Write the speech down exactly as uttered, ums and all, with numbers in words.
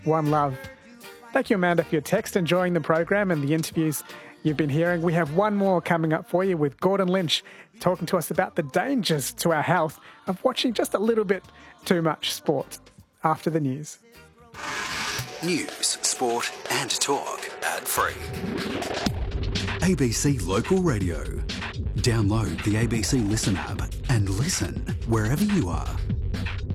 One Love. Thank you, Amanda, for your text, enjoying the program and the interviews you've been hearing. We have one more coming up for you with Gordon Lynch talking to us about the dangers to our health of watching just a little bit too much sport after the news. News, sport and talk ad-free. A B C Local Radio. Download the A B C Listen app and listen wherever you are.